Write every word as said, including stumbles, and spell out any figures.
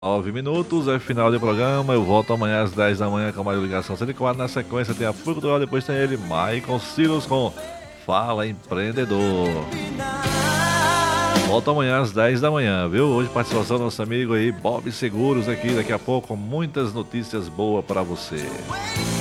Nove minutos, é final do programa. Eu volto amanhã às dez da manhã com mais ligação cento e quatro. Na sequência tem a Fuga do Ar, depois tem ele, Maicon Silos com Fala Empreendedor. Volto amanhã às dez da manhã, viu? Hoje participação do nosso amigo aí, Bob Seguros aqui. Daqui a pouco, muitas notícias boas para você.